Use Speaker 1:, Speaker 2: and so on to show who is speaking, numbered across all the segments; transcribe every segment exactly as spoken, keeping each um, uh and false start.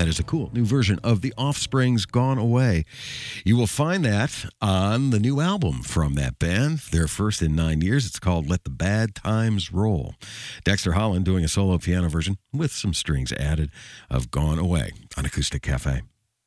Speaker 1: That is a cool new version of The Offspring's Gone Away. You will find that on the new album from that band, their first in nine years. It's called Let the Bad Times Roll. Dexter Holland doing a solo piano version with some strings added of Gone Away on Acoustic Cafe.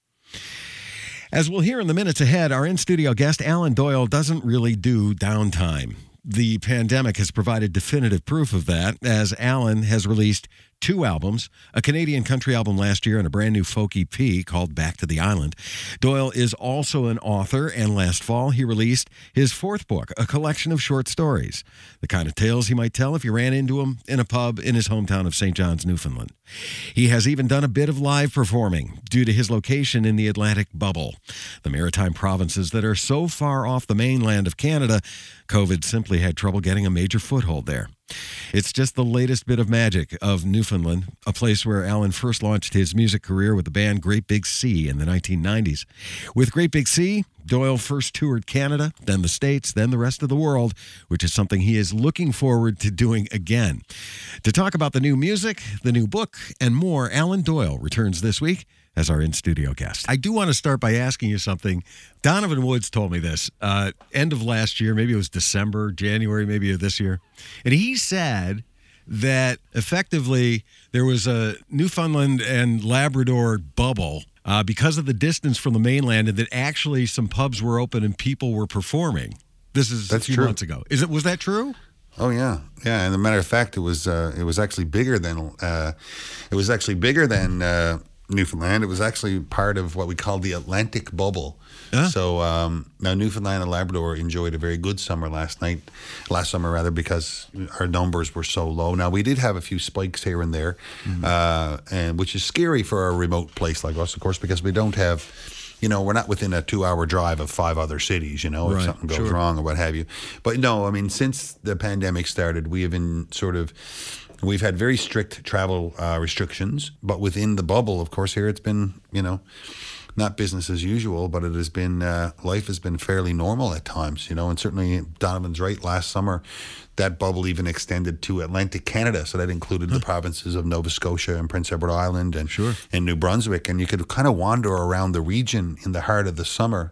Speaker 1: As we'll hear in the minutes ahead, our in-studio guest, Alan Doyle, doesn't really do downtime. The pandemic has provided definitive proof of that, as Alan has released two albums, a Canadian country album last year and a brand new folk E P called Back to the Island. Doyle is also an author, and last fall he released his fourth book, a collection of short stories, the kind of tales he might tell if you ran into him in a pub in his hometown of Saint John's, Newfoundland. He has even done a bit of live performing due to his location in the Atlantic bubble, the maritime provinces that are so far off the mainland of Canada, COVID simply had trouble getting a major foothold there. It's just the latest bit of magic of Newfoundland, a place where Alan first launched his music career with the band Great Big Sea in the nineteen nineties. With Great Big Sea, Doyle first toured Canada, then the States, then the rest of the world, which is something he is looking forward to doing again. To talk about the new music, the new book, and more, Alan Doyle returns this week as our in-studio guest. I do want to start by asking you something. Donovan Woods told me this uh, end of last year, maybe it was December, January, maybe of this year. And he said that effectively there was a Newfoundland and Labrador bubble uh, because of the distance from the mainland, and that actually some pubs were open and people were performing. This is
Speaker 2: That's
Speaker 1: a few
Speaker 2: true.
Speaker 1: months ago. Is it? Was that true?
Speaker 2: Oh yeah, yeah. And as a matter of fact, it was uh, it was actually bigger than uh, it was actually bigger than uh, Newfoundland. It was actually part of what we call the Atlantic bubble. Huh? So um, now Newfoundland and Labrador enjoyed a very good summer last night, last summer rather, because our numbers were so low. Now we did have a few spikes here and there, mm-hmm. uh, and which is scary for a remote place like us, of course, because we don't have. You know, we're not within a two-hour drive of five other cities, you know, if
Speaker 1: right,
Speaker 2: something goes
Speaker 1: sure.
Speaker 2: wrong or what have you. But no, I mean, since the pandemic started, we have been sort of, we've had very strict travel uh, restrictions. But within the bubble, of course, here it's been, you know, not business as usual, but it has been, uh, life has been fairly normal at times, you know, and certainly Donovan's right. Last summer, that bubble even extended to Atlantic Canada. So that included huh. the provinces of Nova Scotia and Prince Edward Island and,
Speaker 1: sure.
Speaker 2: and New Brunswick. And you could kind of wander around the region in the heart of the summer,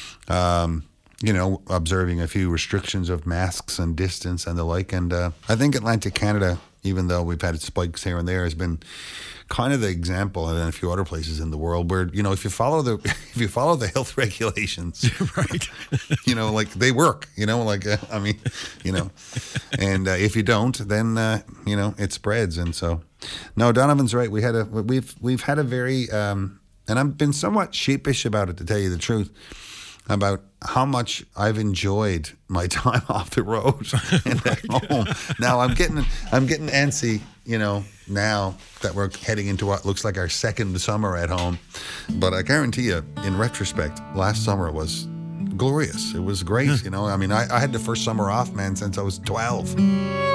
Speaker 2: um, you know, observing a few restrictions of masks and distance and the like. And uh, I think Atlantic Canada, even though we've had spikes here and there, has been kind of the example, and then a few other places in the world where, you know, if you follow the if you follow the health regulations,
Speaker 1: right,
Speaker 2: you know, like they work, you know, like uh, I mean, you know, and uh, if you don't, then uh, you know it spreads, and so no, Donovan's right. We had a we've we've had a very um, and I've been somewhat sheepish about it, to tell you the truth, about how much I've enjoyed my time off the road and at home. Now I'm getting I'm getting antsy, you know, now that we're heading into what looks like our second summer at home. But I guarantee you, in retrospect, last summer was glorious. It was great, you know. I mean, I, I had the first summer off, man, since I was twelve.